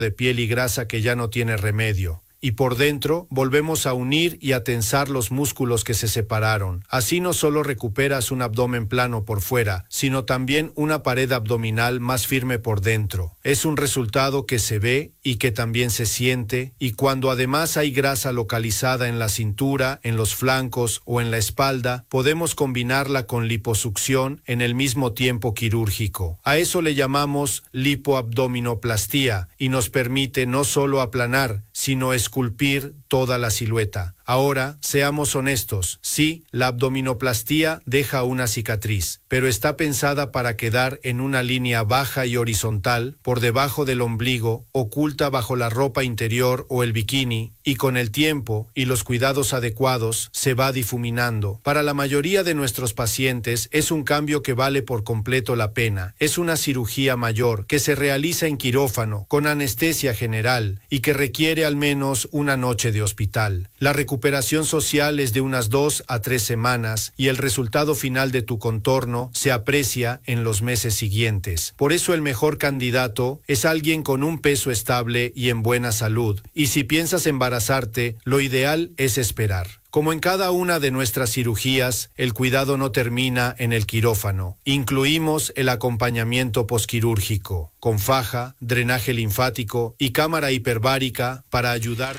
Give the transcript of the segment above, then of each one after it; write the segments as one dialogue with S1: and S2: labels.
S1: de piel y grasa que ya no tiene remedio. Y por dentro volvemos a unir y a tensar los músculos que se separaron. Así no solo recuperas un abdomen plano por fuera, sino también una pared abdominal más firme por dentro. Es un resultado que se ve y que también se siente, y cuando además hay grasa localizada en la cintura, en los flancos o en la espalda, podemos combinarla con liposucción en el mismo tiempo quirúrgico. A eso le llamamos lipoabdominoplastía y nos permite no solo aplanar, sino esculpir toda la silueta. Ahora, seamos honestos, sí, la abdominoplastía deja una cicatriz, pero está pensada para quedar en una línea baja y horizontal, por debajo del ombligo, oculta bajo la ropa interior o el bikini, y con el tiempo y los cuidados adecuados se va difuminando. Para la mayoría de nuestros pacientes es un cambio que vale por completo la pena. Es una cirugía mayor que se realiza en quirófano, con anestesia general, y que requiere al menos una noche de hospital. La recuperación social es de unas 2 a 3 semanas y el resultado final de tu contorno se aprecia en los meses siguientes. Por eso el mejor candidato es alguien con un peso estable y en buena salud. Y si piensas embarazarte, lo ideal es esperar. Como en cada una de nuestras cirugías, el cuidado no termina en el quirófano. Incluimos el acompañamiento posquirúrgico, con faja, drenaje linfático y cámara hiperbárica para ayudar.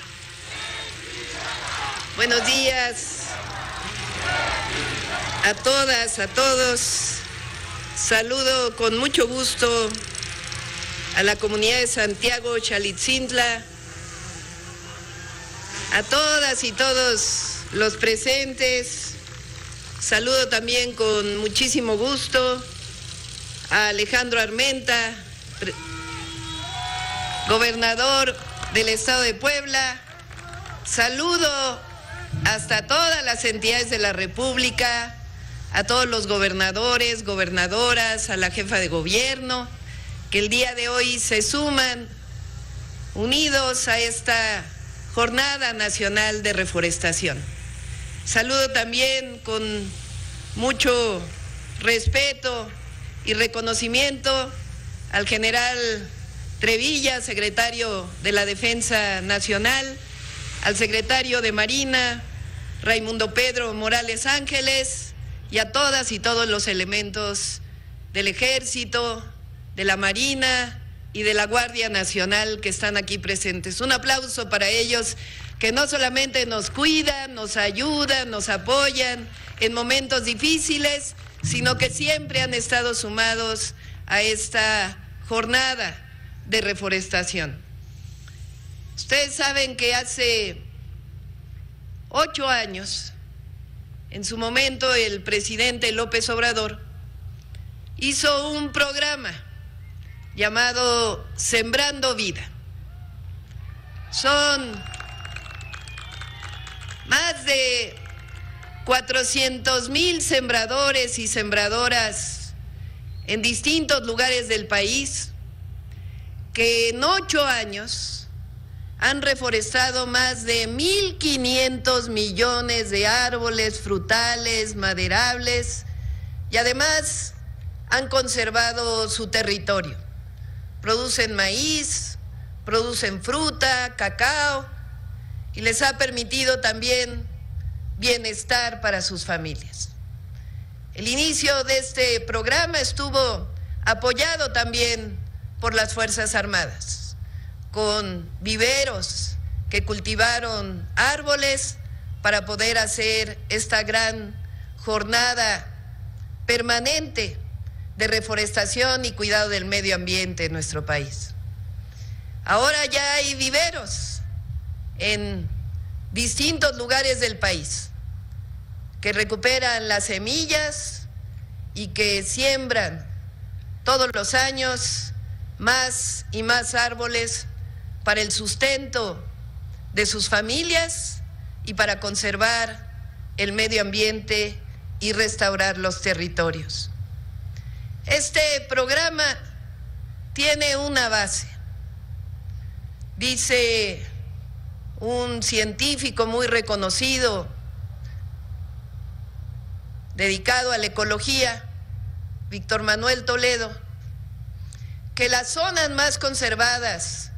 S2: Buenos días a todas, a todos. Saludo con mucho gusto a la comunidad de Santiago Xalitzintla, a todas y todos los presentes. Saludo también con muchísimo gusto a Alejandro Armenta, gobernador del estado de Puebla. Saludo hasta todas las entidades de la República, a todos los gobernadores, gobernadoras, a la jefa de gobierno, que el día de hoy se suman unidos a esta Jornada Nacional de Reforestación. Saludo también con mucho respeto y reconocimiento al general Trevilla, secretario de la Defensa Nacional, al secretario de Marina, Raimundo Pedro Morales Ángeles, y a todas y todos los elementos del Ejército, de la Marina y de la Guardia Nacional que están aquí presentes. Un aplauso para ellos, que no solamente nos cuidan, nos ayudan, nos apoyan en momentos difíciles, sino que siempre han estado sumados a esta jornada de reforestación. Ustedes saben que hace 8 años, en su momento, el presidente López Obrador hizo un programa llamado Sembrando Vida. Son más de 400,000 sembradores y sembradoras en distintos lugares del país que en 8 años han reforestado más de 1,500 millones de árboles frutales, maderables, y además han conservado su territorio. Producen maíz, producen fruta, cacao, y les ha permitido también bienestar para sus familias. El inicio de este programa estuvo apoyado también por las Fuerzas Armadas, con viveros que cultivaron árboles para poder hacer esta gran jornada permanente de reforestación y cuidado del medio ambiente en nuestro país. Ahora ya hay viveros en distintos lugares del país que recuperan las semillas y que siembran todos los años más y más árboles para el sustento de sus familias y para conservar el medio ambiente y restaurar los territorios. Este programa tiene una base. Dice un científico muy reconocido, dedicado a la ecología, Víctor Manuel Toledo, que las zonas más conservadas